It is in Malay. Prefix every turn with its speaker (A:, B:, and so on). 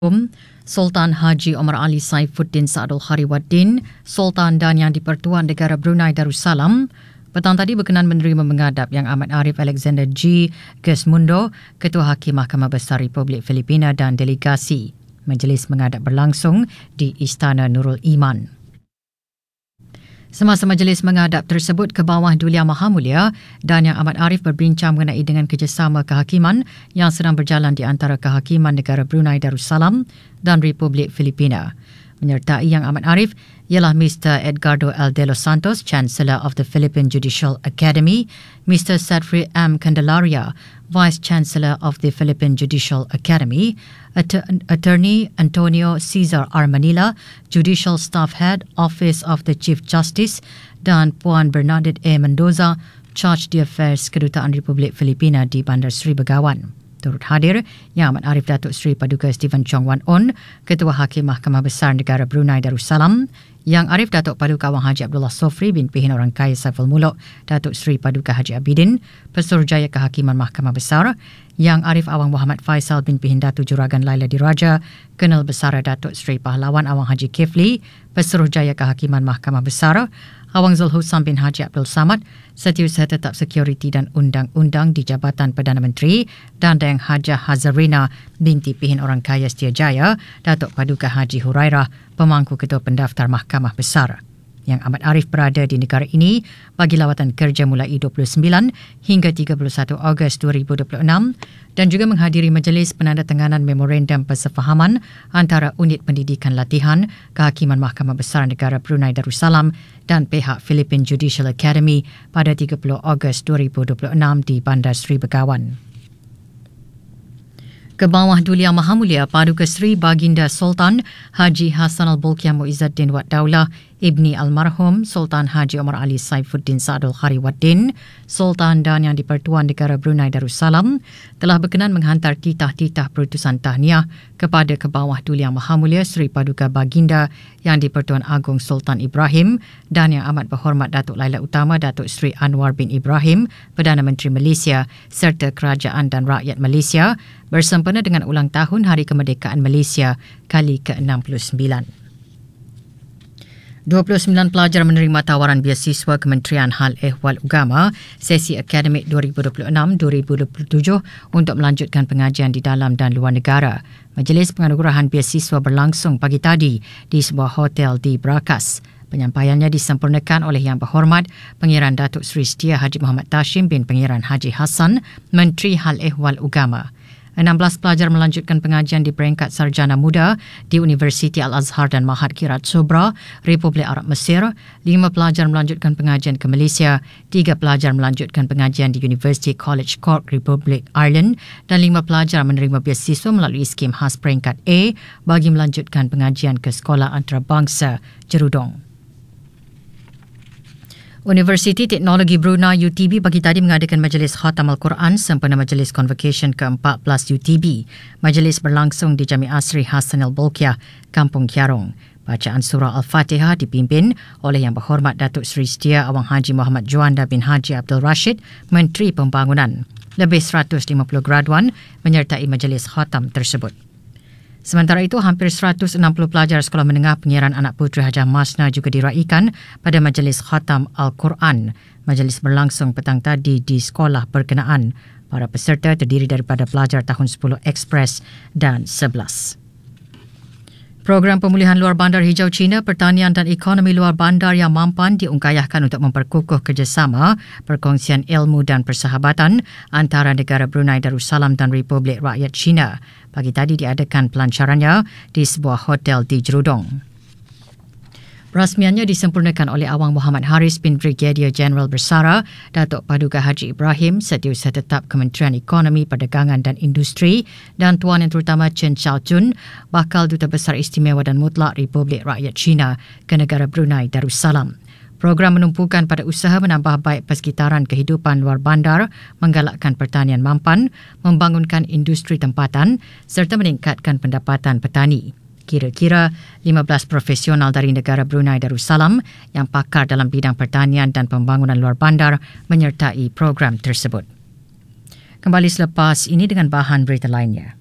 A: Sultan Haji Omar Ali Saifuddin Saadul Khariwaddin, Sultan dan Yang di-Pertuan Negara Brunei Darussalam, petang tadi berkenan menerima menghadap Yang Amat Arif Alexander G. Gesmundo, Ketua Hakim Mahkamah Besar Republik Filipina dan delegasi. Majlis menghadap berlangsung di Istana Nurul Iman. Semasa majlis menghadap tersebut, Kebawah Duli Yang Maha Mulia dan Yang Amat Arif berbincang mengenai dengan kerjasama kehakiman yang sedang berjalan di antara kehakiman negara Brunei Darussalam dan Republik Filipina. Menyertai Yang Amat Arif ialah Mr. Edgardo L. de los Santos, Chancellor of the Philippine Judicial Academy, Mr. Sadri M. Candelaria, Vice Chancellor of the Philippine Judicial Academy, Attorney Antonio Cesar R. Manila, Judicial Staff Head, Office of the Chief Justice, dan Puan Bernadette A. Mendoza, Charge d'Affaires Kedutaan Republik Filipina di Bandar Seri Begawan. Turut hadir Yang Amat Arif Datuk Seri Paduka Stephen Chong Wan On, Ketua Hakim Mahkamah Besar Negara Brunei Darussalam, Yang Arif Datuk Paduka Awang Haji Abdullah Sofri bin Pihin Orang Kaya Saiful Muluk, Datuk Seri Paduka Haji Abidin, Pesuruhjaya Kehakiman Mahkamah Besar, Yang Arif Awang Muhammad Faisal bin Pihin Datuk Juragan Laila Diraja, Kenal Besar Datuk Seri Pahlawan Awang Haji Kefli, Pesuruhjaya Kehakiman Mahkamah Besar, Awang Zulhusam bin Haji Abdul Samad, Setiausaha Tetap Sekuriti dan Undang-Undang di Jabatan Perdana Menteri, dan Dayang Hajah Hazarina binti Pihin Orang Kaya Setiajaya, Datuk Paduka Haji Hurairah, Pemangku Ketua Pendaftar Mahkamah Besar. Yang Amat Arif berada di negara ini bagi lawatan kerja mulai 29 hingga 31 Ogos 2026 dan juga menghadiri majlis penandatanganan memorandum persefahaman antara Unit Pendidikan Latihan Kehakiman Mahkamah Besar Negara Brunei Darussalam dan pihak Philippine Judicial Academy pada 30 Ogos 2026 di Bandar Seri Begawan. Kebawah Duli Yang Maha Mulia Paduka Seri Baginda Sultan Haji Hassan Al-Bolkiah Muizzuddin Wad Daulah Ibni Almarhum Sultan Haji Omar Ali Saifuddin Saadul Khariwaddin, Sultan dan Yang di-Pertuan Negara Brunei Darussalam telah berkenan menghantar titah-titah perutusan tahniah kepada Kebawah Duli Yang Maha Mulia Seri Paduka Baginda Yang di-Pertuan Agong Sultan Ibrahim dan Yang Amat Berhormat Datuk Laila Utama Datuk Seri Anwar bin Ibrahim, Perdana Menteri Malaysia serta Kerajaan dan Rakyat Malaysia bersempena dengan ulang tahun Hari Kemerdekaan Malaysia kali ke-69. 29 pelajar menerima tawaran beasiswa Kementerian Hal Ehwal Agama sesi akademik 2026-2027 untuk melanjutkan pengajian di dalam dan luar negara. Majlis penganugerahan beasiswa berlangsung pagi tadi di sebuah hotel di Brakas. Penyampaiannya disempurnakan oleh Yang Berhormat Pengiran Datuk Seri Setia Haji Muhammad Tashim bin Pengiran Haji Hassan, Menteri Hal Ehwal Agama. 16 pelajar melanjutkan pengajian di peringkat sarjana muda di Universiti Al-Azhar dan Mahat Kirat Sobra, Republik Arab Mesir. 5 pelajar melanjutkan pengajian ke Malaysia, 3 pelajar melanjutkan pengajian di University College Cork, Republik Ireland dan 5 pelajar menerima beasiswa melalui skim khas peringkat A bagi melanjutkan pengajian ke Sekolah Antarabangsa Jerudong. Universiti Teknologi Brunei UTB pagi tadi mengadakan majlis khatam Al-Quran sempena majlis convocation ke-14 UTB. Majlis berlangsung di Jamiah Sri Hassan Al-Bolkiah, Kampung Kiarong. Bacaan surah Al-Fatihah dipimpin oleh Yang Berhormat Datuk Seri Setia Awang Haji Muhammad Juanda bin Haji Abdul Rashid, Menteri Pembangunan. Lebih 150 graduan menyertai majlis khatam tersebut. Sementara itu, hampir 160 pelajar Sekolah Menengah Pengiran Anak Puteri Hajah Masna juga diraikan pada majlis khatam Al-Quran. Majlis berlangsung petang tadi di sekolah berkenaan. Para peserta terdiri daripada pelajar tahun 10 Express dan 11. Program Pemulihan Luar Bandar Hijau China, Pertanian dan Ekonomi Luar Bandar yang mampan diungkayahkan untuk memperkukuh kerjasama, perkongsian ilmu dan persahabatan antara negara Brunei Darussalam dan Republik Rakyat China. Pagi tadi diadakan pelancarannya di sebuah hotel di Jerudong. Rasmiannya disempurnakan oleh Awang Muhammad Haris bin Brigadier Jeneral Bersara, Datuk Paduka Haji Ibrahim, Setiausaha Tetap Kementerian Ekonomi, Perdagangan dan Industri dan Tuan Yang Terutama Chen Xiaojun, Bakal Duta Besar Istimewa dan Mutlak Republik Rakyat China ke negara Brunei Darussalam. Program menumpukan pada usaha menambah baik persekitaran kehidupan luar bandar, menggalakkan pertanian mampan, membangunkan industri tempatan serta meningkatkan pendapatan petani. Kira-kira 15 profesional dari negara Brunei Darussalam yang pakar dalam bidang pertanian dan pembangunan luar bandar menyertai program tersebut. Kembali selepas ini dengan bahan berita lainnya.